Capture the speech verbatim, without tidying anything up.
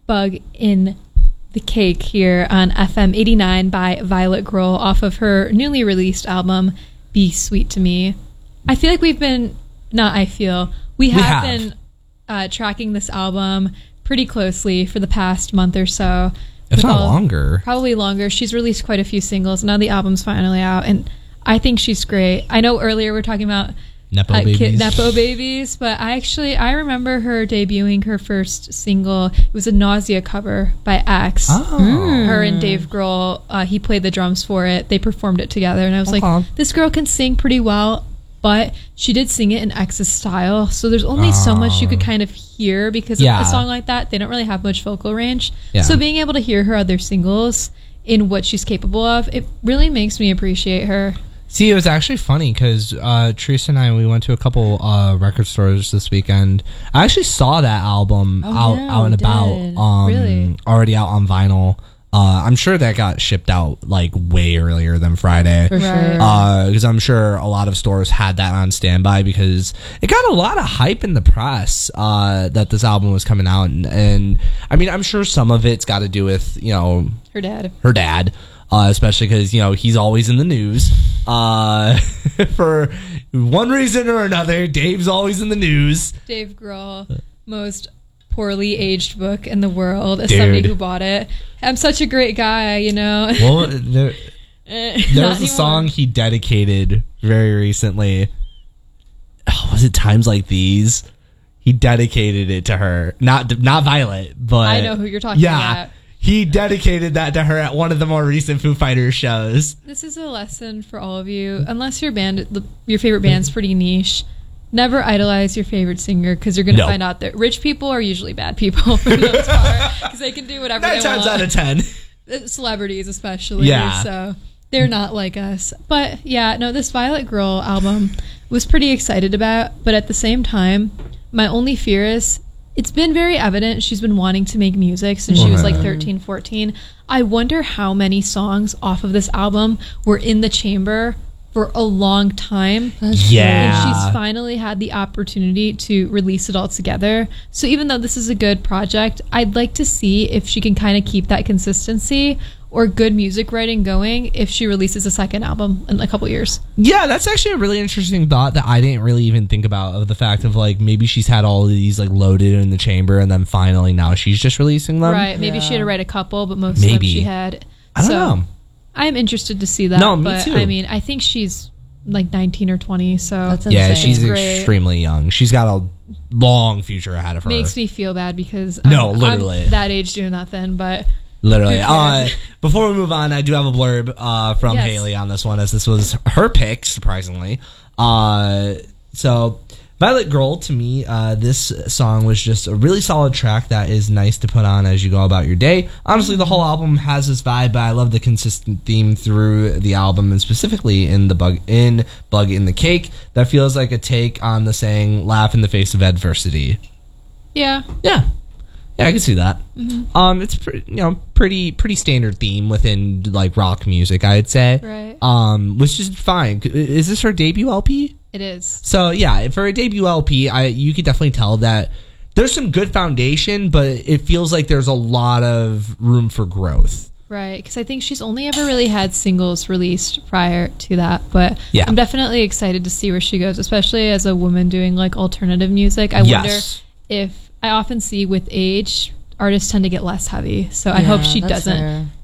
Bug in the Cake here on F M eighty-nine by Violet Grohl off of her newly released album, Be Sweet to Me. I feel like we've been, not I feel, we have, we have. been uh, tracking this album pretty closely for the past month or so. If not all, longer. Probably longer. She's released quite a few singles. Now the album's finally out, and I think she's great. I know earlier we were talking about Nepo uh, babies. Kid, Nepo babies, but I actually, I remember her debuting her first single. It was a Nausea cover by X. Oh. Mm. Her and Dave Grohl, uh, he played the drums for it. They performed it together, and I was okay. like, this girl can sing pretty well, but she did sing it in X's style, so there's only oh. so much you could kind of hear because yeah. of a song like that. They don't really have much vocal range. Yeah. So being able to hear her other singles in what she's capable of, it really makes me appreciate her. See, it was actually funny because uh, Teresa and I, we went to a couple uh, record stores this weekend. I actually saw that album oh, out, yeah, out and about, um, really? already out on vinyl. Uh, I'm sure that got shipped out like way earlier than Friday. For sure. Because uh, I'm sure a lot of stores had that on standby because it got a lot of hype in the press uh, that this album was coming out. And, and I mean, I'm sure some of it's got to do with, you know, her dad. Her dad. Uh, especially because, you know, he's always in the news. Uh, for one reason or another, Dave's always in the news. Dave Grohl, most poorly aged book in the world, as Dude. somebody who bought it. I'm such a great guy, you know. Well, there, there was a anymore. song he dedicated very recently. Oh, was it Times Like These? He dedicated it to her. Not not Violet, but... I know who you're talking yeah, about. He dedicated that to her at one of the more recent Foo Fighters shows. This is a lesson for all of you. Unless your band, your favorite band's pretty niche, never idolize your favorite singer because you're going to no. find out that rich people are usually bad people for the most part because they can do whatever Nine they want. Nine times out of ten. Celebrities especially. Yeah. So they're not like us. But yeah, no, this Violet Grohl album was pretty excited about. But at the same time, my only fear is it's been very evident she's been wanting to make music since she was like thirteen, fourteen. I wonder how many songs off of this album were in the chamber for a long time. Yeah. And she's finally had the opportunity to release it all together. So even though this is a good project, I'd like to see if she can kind of keep that consistency or good music writing going if she releases a second album in a couple years. Yeah, that's actually a really interesting thought that I didn't really even think about, of the fact of like maybe she's had all of these like loaded in the chamber and then finally now she's just releasing them. Right. Maybe Yeah. she had to write a couple, but most Maybe. of them she had. I don't so know. I'm interested to see that. No, me but too. I mean, I think she's like nineteen or twenty, so That's Yeah, insane. she's Great. extremely young. She's got a long future ahead of her. makes me feel bad because No, I'm, literally. I'm that age doing nothing, but Literally. Who Uh, cares? before we move on, I do have a blurb uh, from Yes. Haley on this one, as this was her pick, surprisingly. Uh, so, Violet Grohl, to me, uh, this song was just a really solid track that is nice to put on as you go about your day. Honestly, the whole album has this vibe, but I love the consistent theme through the album, and specifically in the bug in Bug in the Cake, that feels like a take on the saying, laugh in the face of adversity. yeah. Yeah. Yeah, I can see that. Mm-hmm. Um, it's pre- you know pretty pretty standard theme within like rock music, I'd say. Right. Um, which is fine. Is this her debut L P? It is. So yeah, for a debut L P, I you could definitely tell that there's some good foundation, but it feels like there's a lot of room for growth. Right, because I think she's only ever really had singles released prior to that, but Yeah. I'm definitely excited to see where she goes, especially as a woman doing like alternative music. I Yes. wonder if I often see with age artists tend to get less heavy, so I Yeah, hope she that's doesn't fair.